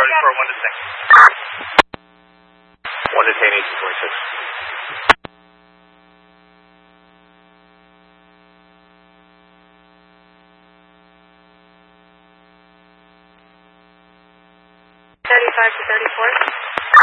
Charlie 4, 1 to 6. 1 to 10, 1826. 35 to 34.